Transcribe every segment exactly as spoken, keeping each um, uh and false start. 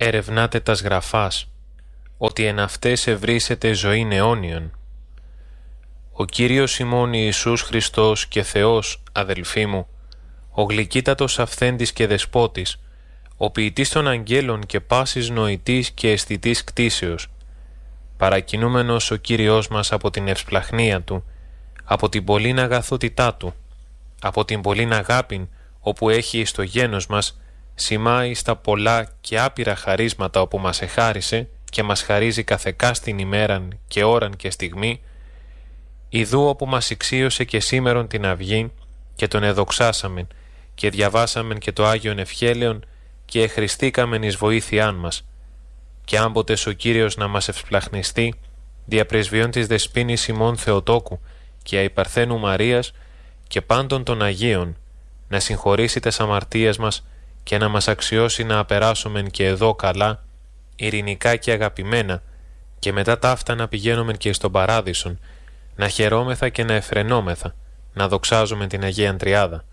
ερευνάτε τας γραφάς, ότι εν αυτές ευρύσετε ζωήν αιώνιον. Ο Κύριος ημών Ιησούς Χριστός και Θεός, αδελφοί μου, ο γλυκύτατος αυθέντης και δεσπότης, ο ποιητής των αγγέλων και πάσης νοητής και αισθητής κτήσεως, παρακινούμενος ο Κύριος μας από την ευσπλαχνία Του, από την πολλήν αγαθότητά Του, από την πολλήν αγάπην όπου έχει στο γένος μας, σημάει στα πολλά και άπειρα χαρίσματα όπου μας εχάρισε και μας χαρίζει καθεκά στην ημέραν και ώραν και στιγμή, ιδού όπου μας εξίωσε και σήμερον την αυγή και τον εδοξάσαμεν και διαβάσαμεν και το Άγιον Ευχέλαιον και εχριστήκαμεν εις βοήθειάν μας, και άμποτες ο Κύριος να μας ευσπλαχνιστεί διαπρεσβειών της δεσποίνης ημών Θεοτόκου και αϊπαρθένου Μαρίας και πάντων των Αγίων, να συγχωρήσει τες αμαρτίες μας και να μας αξιώσει να απεράσομεν και εδώ καλά, ειρηνικά και αγαπημένα, και μετά ταύτα να πηγαίνομεν και στον Παράδεισον, να χαιρόμεθα και να εφρενόμεθα, να δοξάζουμε την Αγίαν Τριάδα.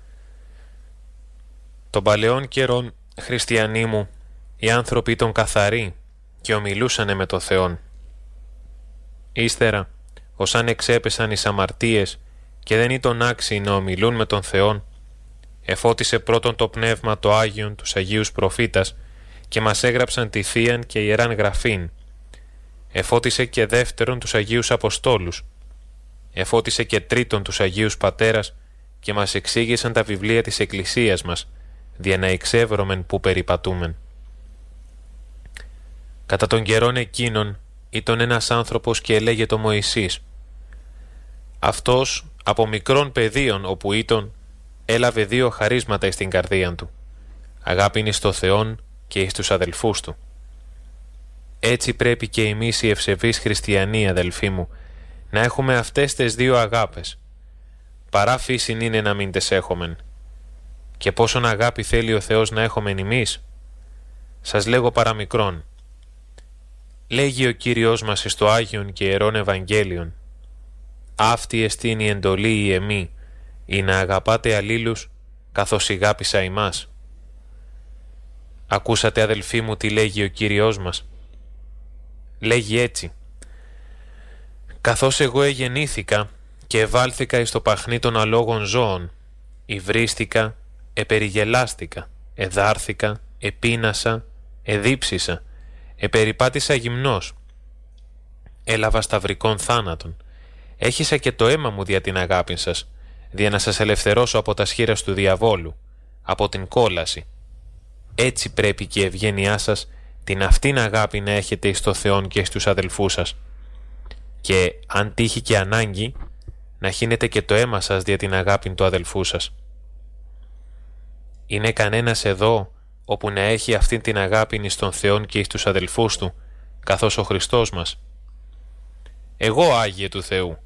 Των παλαιών καιρών, χριστιανοί μου, οι άνθρωποι ήταν καθαροί και ομιλούσανε με το Θεόν. Ύστερα, όσαν εξέπεσαν εις αμαρτίες και δεν ήταν άξιοι να ομιλούν με τον Θεόν, εφώτισε πρώτον το Πνεύμα το Άγιον τους Αγίους Προφήτας και μας έγραψαν τη Θείαν και Ιεράν Γραφήν. Εφώτισε και δεύτερον τους Αγίους Αποστόλους. Εφώτισε και τρίτον τους Αγίους Πατέρας και μας εξήγησαν τα βιβλία της Εκκλησίας μας, δια να εξεύρωμεν που περιπατούμεν. Κατά των καιρών εκείνων ήταν ένας άνθρωπος και ελέγεται ο Μωυσής. Αυτός από μικρών παιδίων όπου ήταν, έλαβε δύο χαρίσματα εις την καρδίαν του, αγάπην εις το Θεόν και εις τους αδελφούς του. Έτσι πρέπει και εμείς οι ευσεβείς χριστιανοί, αδελφοί μου, να έχουμε αυτές τις δύο αγάπες. Παρά φύσιν είναι να μην τες έχομεν. Και πόσον αγάπη θέλει ο Θεός να έχομεν εμείς? Σας λέγω παραμικρόν. Λέγει ο Κύριος μας εις το Άγιον και Ιερόν Ευαγγέλιον: «Αυτή εστίν η εντολή η εμή, ή να αγαπάτε αλλήλους καθώς ηγάπησα ημάς». Ακούσατε, αδελφοί μου, τι λέγει ο Κύριος μας? Λέγει έτσι: «Καθώς εγώ εγεννήθηκα και ευάλθηκα εις το παχνί των αλόγων ζώων, υβρίστηκα, επεριγελάστηκα, εδάρθηκα, επίνασα, εδίψησα, επεριπάτησα γυμνός, έλαβα σταυρικών θάνατον, έχισα και το αίμα μου δια την αγάπη σας, δια να σας ελευθερώσω από τα σχήρας του διαβόλου, από την κόλαση. Έτσι πρέπει και η ευγένειά σας την αυτήν αγάπη να έχετε εις το Θεόν και στους αδελφούς σας, και αν τύχει και ανάγκη να χύνετε και το αίμα σας δια την αγάπη του αδελφού σας. Είναι κανένας εδώ όπου να έχει αυτήν την αγάπη εις τον Θεόν και εις τους αδελφούς του, καθώς ο Χριστός μας? Εγώ, Άγιε του Θεού.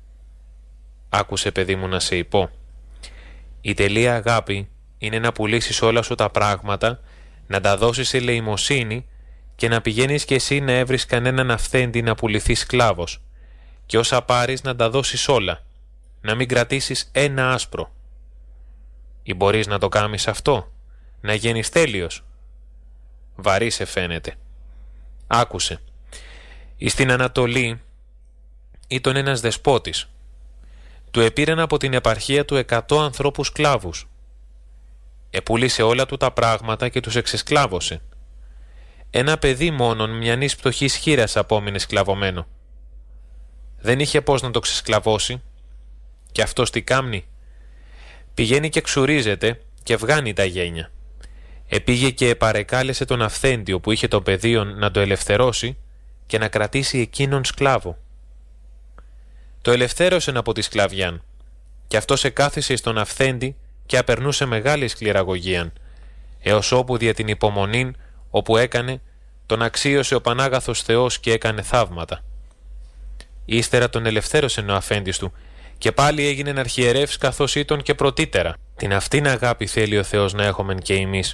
Άκουσε, παιδί μου, να σε υπώ. Η τελεία αγάπη είναι να πουλήσεις όλα σου τα πράγματα, να τα δώσεις σε ελεημοσύνη και να πηγαίνεις κι εσύ να έβρεις κανέναν αυθέντη να πουληθεί σκλάβος, και όσα πάρεις να τα δώσεις όλα, να μην κρατήσεις ένα άσπρο. Ή μπορείς να το κάνεις αυτό, να γίνεις τέλειος? Βαρύ σε φαίνεται. Άκουσε. Εις την Ανατολή ήταν ένας δεσπότης. Του επήραν από την επαρχία του εκατό ανθρώπους σκλάβους. Επούλησε όλα του τα πράγματα και τους εξεσκλάβωσε. Ένα παιδί μόνον μιανής πτωχής χήρας απόμεινε σκλαβωμένο. Δεν είχε πώς να το ξεσκλαβώσει. Και αυτός τι κάμνει? Πηγαίνει και ξουρίζεται και βγάνει τα γένια. Επήγε και επαρεκάλεσε τον αυθέντιο που είχε το παιδίον να το ελευθερώσει και να κρατήσει εκείνον σκλάβο. Το ελευθέρωσεν από τη σκλαβιάν, και αυτός εκάθισε στον αυθέντη και απερνούσε μεγάλη σκληραγωγίαν, έως όπου δια την υπομονήν όπου έκανε, τον αξίωσε ο Πανάγαθος Θεός και έκανε θαύματα. Ύστερα τον ελευθέρωσεν ο αφέντης του και πάλι έγινε αρχιερεύς καθώς ήταν και πρωτήτερα. Την αυτήν αγάπη θέλει ο Θεός να έχομεν και εμείς.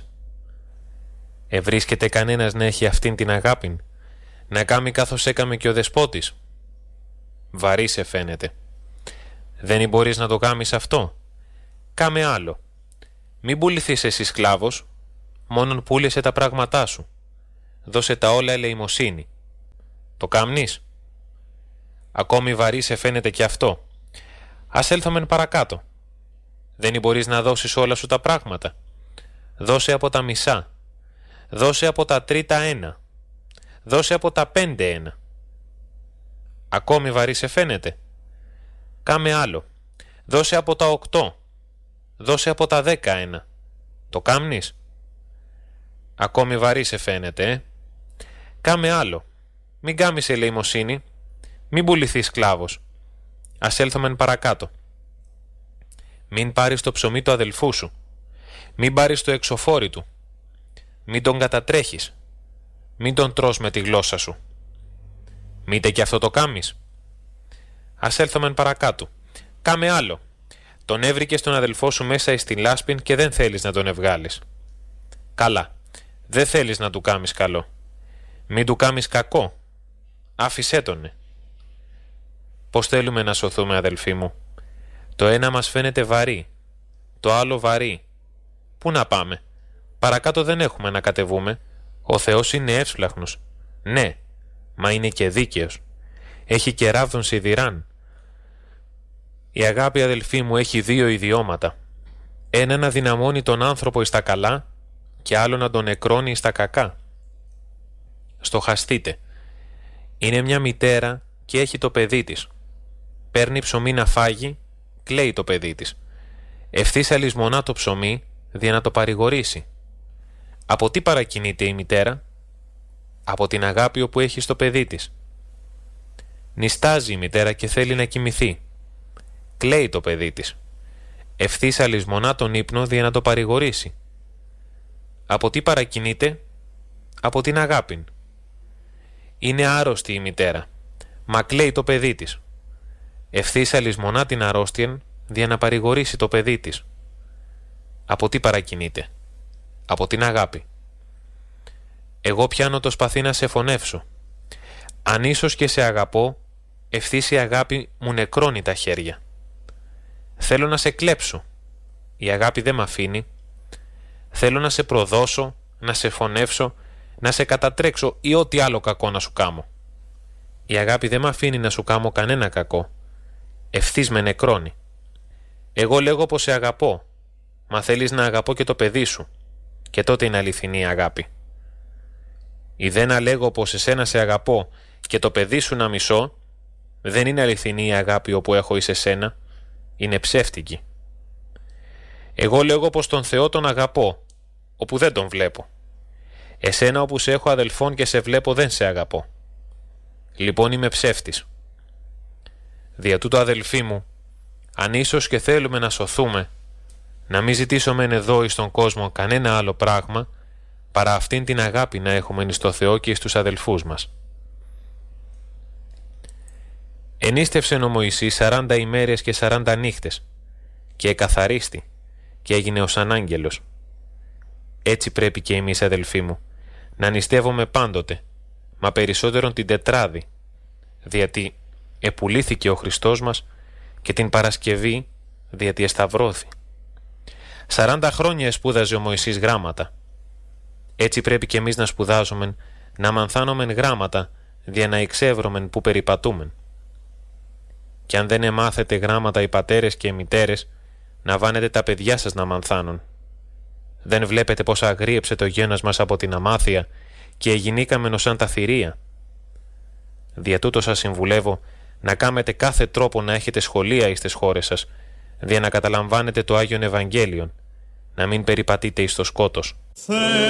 Ευρίσκεται κανένας να έχει αυτήν την αγάπη, να κάμει καθώς έκαμε και ο δεσπότης? Βαρύ σε φαίνεται. Δεν μπορείς να το κάμεις αυτό? Κάμε άλλο. Μην πουληθείς εσύ σκλάβος, μόνον πούλησε τα πράγματά σου. δώσε τα όλα ελεημοσύνη. Το κάμνεις? Ακόμη βαρύ σε φαίνεται και αυτό. Ας έλθομεν παρακάτω. Δεν μπορείς να δώσεις όλα σου τα πράγματα? Δώσε από τα μισά. Δώσε από τα τρίτα ένα. Δώσε από τα πέντε ένα. Ακόμη βαρύ σε φαίνεται? Κάμε άλλο. Δώσε από τα οκτώ. Δώσε από τα δέκα ένα. Το κάμνεις? Ακόμη βαρύ σε φαίνεται, ε? Κάμε άλλο. Μην κάμεις ελεημοσύνη. Μην πουληθείς σκλάβος. Ας έλθομεν παρακάτω. Μην πάρεις το ψωμί του αδελφού σου. Μην πάρεις το εξωφόρι του. Μην τον κατατρέχεις. Μην τον τρως με τη γλώσσα σου. Μήτε και αυτό το κάμεις. Ας έλθομεν παρακάτω. Κάμε άλλο. Τον έβρικες τον αδελφό σου μέσα εις την λάσπην και δεν θέλεις να τον ευγάλεις. Καλά. Δεν θέλεις να του κάμεις καλό. Μην του κάμεις κακό. Άφησέ τονε. Πώς θέλουμε να σωθούμε, αδελφοί μου? Το ένα μας φαίνεται βαρύ, το άλλο βαρύ. Πού να πάμε? Παρακάτω δεν έχουμε να κατεβούμε. Ο Θεός είναι εύσπλαχνος. Ναι, μα είναι και δίκαιος. Έχει και ράβδον σιδηράν. Η αγάπη, αδελφοί μου, έχει δύο ιδιώματα. Ένα να δυναμώνει τον άνθρωπο εις τα καλά και άλλο να τον νεκρώνει εις τα κακά. Στοχαστείτε. Είναι μια μητέρα και έχει το παιδί της. Παίρνει ψωμί να φάγει, κλαίει το παιδί της. Ευθύς αλυσμονά το ψωμί, δια να το παρηγορήσει. Από τι παρακινείται η μητέρα? Από την αγάπη όπου έχει στο παιδί της. Νιστάζει η μητέρα και θέλει να κοιμηθεί. Κλαίει το παιδί της. Ευθύς αλυσμονά τον ύπνο δια να το παρηγορήσει. Από τι παρακινείται? Από την αγάπη. Είναι άρρωστη η μητέρα, μα κλαίει το παιδί της. Ευθύς αλυσμονά την αρρώστιαν δια να παρηγορήσει το παιδί της. Από τι παρακινείται? Από την αγάπη. Εγώ πιάνω το σπαθί να σε φωνεύσω. Αν ίσως και σε αγαπώ, ευθύς η αγάπη μου νεκρώνει τα χέρια. Θέλω να σε κλέψω. Η αγάπη δεν μ' αφήνει. Θέλω να σε προδώσω, να σε φωνεύσω, να σε κατατρέξω ή ό,τι άλλο κακό να σου κάμω. Η αγάπη δεν μ' αφήνει να σου κάμω κανένα κακό. Ευθύς με νεκρώνει. Εγώ λέγω πως σε αγαπώ, μα θέλεις να αγαπώ και το παιδί σου, και τότε είναι αληθινή η αγάπη. Ή δεν να λέγω πως εσένα σε αγαπώ και το παιδί σου να μισώ, δεν είναι αληθινή η αγάπη όπου έχω εις εσένα, είναι ψεύτικη. Εγώ λέγω πως τον Θεό τον αγαπώ, όπου δεν τον βλέπω. Εσένα όπου σε έχω αδελφόν και σε βλέπω δεν σε αγαπώ. Λοιπόν είμαι ψεύτης. Δια τούτο, αδελφοί μου, αν ίσως και θέλουμε να σωθούμε, να μην ζητήσουμε εδώ εις τον κόσμο κανένα άλλο πράγμα παρά αυτήν την αγάπη να έχουμε εις το Θεό και εις τους αδελφούς μας. Ενίστευσεν ο Μωυσής σαράντα ημέρες και σαράντα νύχτες και εκαθαρίστη και έγινε ως ανάγγελος. Έτσι πρέπει και εμείς, αδελφοί μου, να νηστεύουμε πάντοτε, μα περισσότερον την τετράδη, διότι επουλήθηκε ο Χριστός μας και την Παρασκευή διότι εσταυρώθη. Σαράντα χρόνια σπούδαζε ο Μωυσής γράμματα. Έτσι πρέπει και εμείς να σπουδάζομεν, να μανθάνομεν γράμματα, δια να εξεύρωμεν που περιπατούμεν. Και αν δεν εμάθετε γράμματα οι πατέρες και οι μητέρες, να βάνετε τα παιδιά σας να μανθάνουν. Δεν βλέπετε πως αγρίεψε το γένος μας από την αμάθεια και εγινήκαμενο σαν τα θηρία. Δια τούτο σας συμβουλεύω να κάμετε κάθε τρόπο να έχετε σχολεία εις τες χώρες σας, δια να καταλαμβάνετε το Άγιον Ευαγγέλιον, να μην περιπατείτε εις το σκότος.